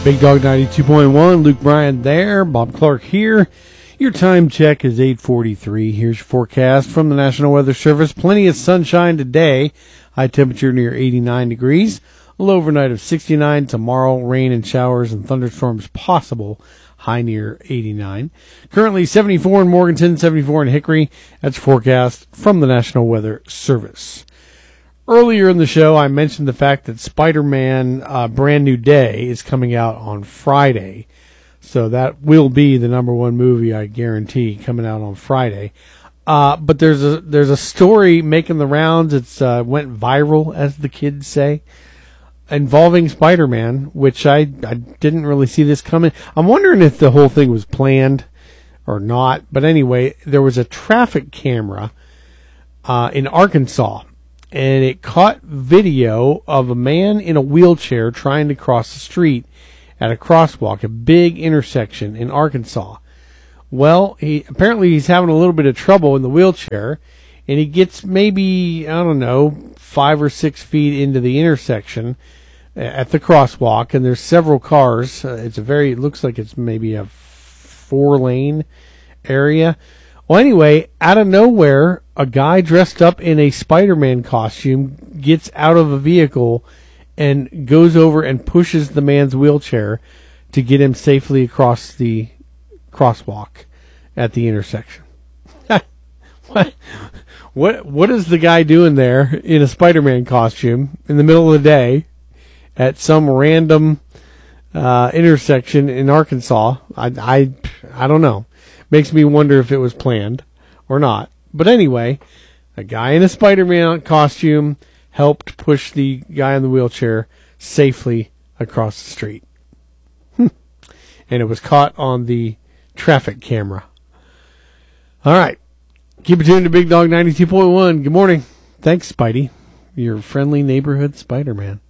Big Dog 92.1, Luke Bryan there, Bob Clark here. Your time check is 8:43. Here's your forecast from the National Weather Service. Plenty of sunshine today. High temperature near 89 degrees. A low overnight of 69. Tomorrow, rain and showers and thunderstorms possible. High near 89. Currently 74 in Morganton, 74 in Hickory. That's forecast from the National Weather Service. Earlier in the show, I mentioned the fact that Spider-Man Brand New Day is coming out on Friday. So that will be the number one movie, I guarantee, coming out on Friday. But there's a story making the rounds. It's went viral, as the kids say, involving Spider-Man, which I didn't really see this coming. I'm wondering if the whole thing was planned or not. But anyway, there was a traffic camera in Arkansas, and it caught video of a man in a wheelchair trying to cross the street at a crosswalk, a big intersection in Arkansas. Well, he's having a little bit of trouble in the wheelchair, and he gets maybe, 5 or 6 feet into the intersection at the crosswalk, and there's several cars. It looks like it's maybe a 4-lane area. Well, anyway, out of nowhere, a guy dressed up in a Spider-Man costume gets out of a vehicle and goes over and pushes the man's wheelchair to get him safely across the crosswalk at the intersection. What is the guy doing there in a Spider-Man costume in the middle of the day at some random intersection in Arkansas? I don't know. Makes me wonder if it was planned or not. But anyway, a guy in a Spider-Man costume helped push the guy in the wheelchair safely across the street. And it was caught on the traffic camera. All right. Keep it tuned to Big Dog 92.1. Good morning. Thanks, Spidey. Your friendly neighborhood Spider-Man.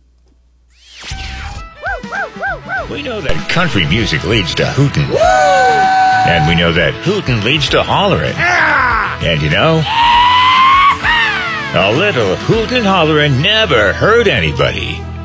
We know that country music leads to hootin'. And we know that hootin' leads to hollerin'. And you know, a little hootin' and hollerin' never hurt anybody.